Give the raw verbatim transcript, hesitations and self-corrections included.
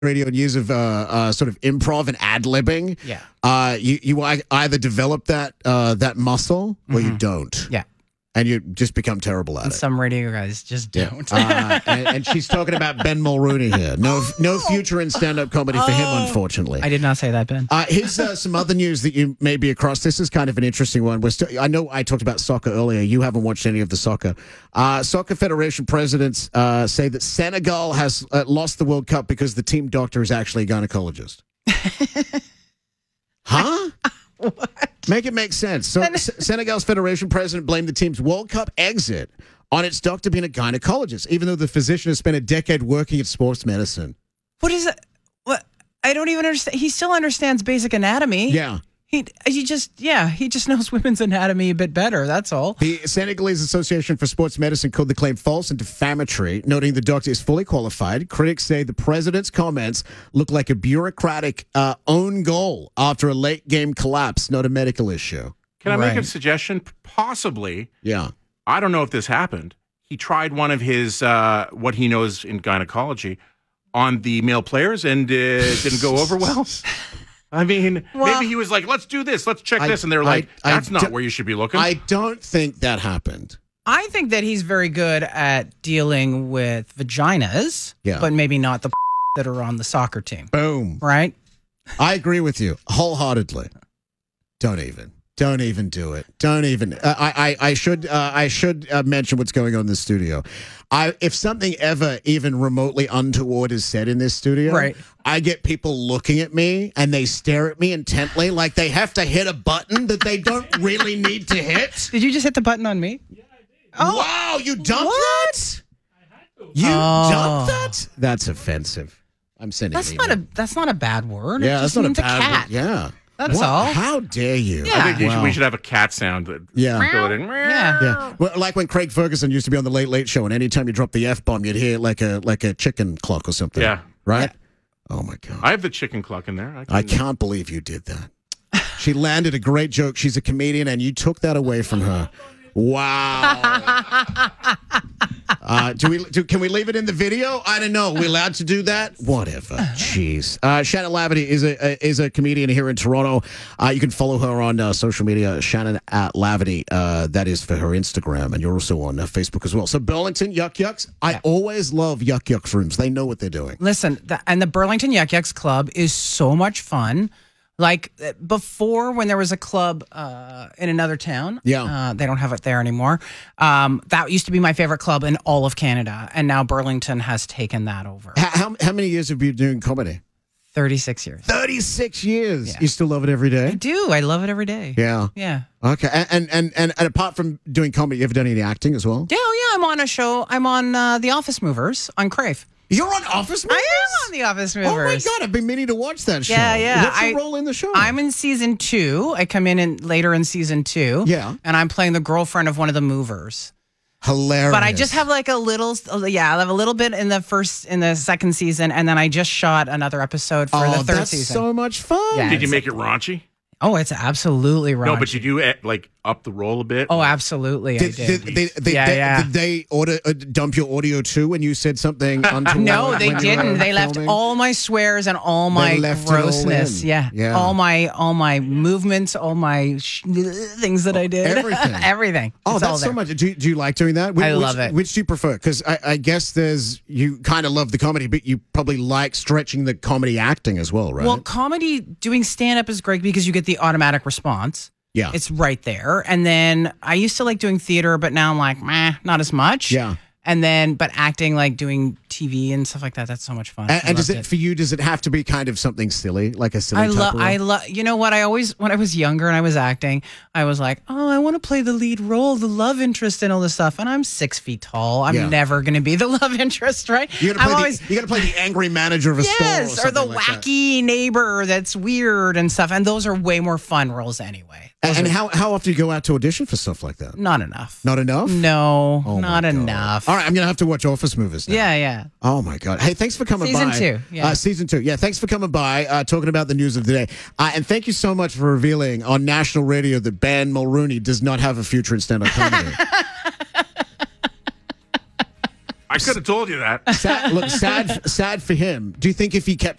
radio and years of uh, uh, sort of improv and ad-libbing, Yeah. uh, you, you ei- either develop that uh, that muscle or you don't. Yeah. And you just become terrible at And it. some radio guys just don't. Uh, and, and she's talking about Ben Mulrooney here. No no future in stand-up comedy for him, unfortunately. I did not say that, Ben. Uh, here's uh, some other news that you may be across. This is kind of an interesting one. We're still, I know I talked about soccer earlier. You haven't watched any of the soccer. Uh, Soccer Federation presidents uh, say that Senegal has uh, lost the World Cup because the team doctor is actually a gynecologist. Huh? What? Make it make sense. So S- Senegal's Federation president blamed the team's World Cup exit on its doctor being a gynecologist, even though the physician has spent a decade working in sports medicine. What is it? What? I don't even understand. He still understands basic anatomy. Yeah. He, he just, yeah, he just knows women's anatomy a bit better. That's all. The Senegalese Association for Sports Medicine called the claim false and defamatory, noting the doctor is fully qualified. Critics say the president's comments look like a bureaucratic uh, own goal after a late game collapse, not a medical issue. Can I make a Right. suggestion? Possibly. Yeah. I don't know if this happened. He tried one of his, uh, what he knows in gynecology, on the male players and uh, didn't go over well. I mean, Well- maybe he was like, let's do this, let's check I- this. And they're like, I- I that's not do- where you should be looking. I don't think that happened. I think that he's very good at dealing with vaginas, Yeah. but maybe not the that are on the soccer team, Boom. right? I agree with you wholeheartedly. Don't even. Don't even do it. Don't even. Uh, I, I I should uh, I should uh, mention what's going on in the studio. I if something ever even remotely untoward is said in this studio, Right. I get people looking at me and they stare at me intently like they have to hit a button that they don't really need to hit. Did you just hit the button on me? Oh. Wow, you dumped What? that? You Oh. dumped that? That's offensive. I'm sending. That's an not a email. that's not a bad word. Yeah, it that's just not a means bad cat. word. Yeah. That's What? all. How dare you? Yeah. I think you should, Wow. we should have a cat sound. That Yeah. go in. Yeah. Yeah, well, like when Craig Ferguson used to be on the Late Late Show, and anytime you drop the F bomb, you'd hear like a like a chicken cluck or something. Yeah. right. Oh my god, I have the chicken cluck in there. I, I can, can't believe you did that. She landed a great joke. She's a comedian, and you took that away from her. Wow. Uh, do we? Do, can we leave it in the video? I don't know. Are we allowed to do that? Whatever. Jeez. Uh, Shannon Lavity is a, a is a comedian here in Toronto. Uh, you can follow her on uh, social media. Shannon at Lavity. Uh, that is for her Instagram, and you're also on uh, Facebook as well. So Burlington Yuck Yucks. I always love Yuck Yucks rooms. They know what they're doing. Listen, the, and the Burlington Yuck Yucks Club is so much fun. Like uh, before, when there was a club uh, in another town, Yeah. uh, they don't have it there anymore. Um, that used to be my favorite club in all of Canada, and now Burlington has taken that over. How, how, how many years have you been doing comedy? thirty-six years. thirty-six years. Yeah. You still love it every I day? do. I love it every day. Yeah. Yeah. Okay. And, and and and and apart from doing comedy, you ever done any acting as well? Yeah, oh, yeah. I'm on a show. I'm on uh, The Office Movers on Crave. You're on Office Movers? I am on The Office Movers. Oh my god, I've been meaning to watch that show. Yeah, yeah. What's your I- role in the show? I'm in season two. I come in, in later in season two. Yeah. And I'm playing the girlfriend of one of the movers. hilarious. But I just have like a little, yeah, I have a little bit in the first, in the second season, and then I just shot another episode for oh, the third that's season. so much fun. Yeah. Did you make it raunchy? Oh, it's absolutely right. No, but you do eh, like up the roll a bit. Oh, absolutely, Did, I did. did, they, they, Yeah, they, yeah. did they order, uh, dump your audio too when you said something untoward? No, they when you were didn't. They left filming? all my swears and all my left it all grossness. in. Yeah. Yeah. all my all my movements, all my sh- things that I did. Everything. Everything. Oh, It's all that's so there. much. Do you, do you like doing that? Which, I which- love it. Which do you prefer? Because I, I guess there's you kind of love the comedy, but you probably like stretching the comedy acting as well, right? Well, comedy doing stand up is great because you get the automatic response. yeah, It's right there. And then I used to like doing theater, but now I'm like, meh, not as much. Yeah. And then, but acting, like doing T V and stuff like that, that's so much fun. And, I and does loved it, for you? Does it have to be kind of something silly, like a silly? I type love, of I role? love, you know what? I always, when I was younger and I was acting, I was like, oh, I want to play the lead role, the love interest and all this stuff. And I'm six feet tall. I'm Yeah. never going to be the love interest, right? You gotta I'm play always, the, you got to play the angry manager of a yes, store, or, the something like that. wacky neighbor that's weird and stuff. And those are way more fun roles anyway. And, and how how often do you go out to audition for stuff like that? Not enough. Not enough. No, Oh my not God. enough. All right, I'm gonna have to watch Office Movies now. Yeah, yeah. Oh my God! Hey, thanks for coming Season by. two, yeah. Uh, season two. Yeah, thanks for coming by, uh, talking about the news of the day, uh, and thank you so much for revealing on national radio that Ben Mulrooney does not have a future in stand-up comedy. I could have told you that. Sad, look, sad, sad for him. Do you think if he kept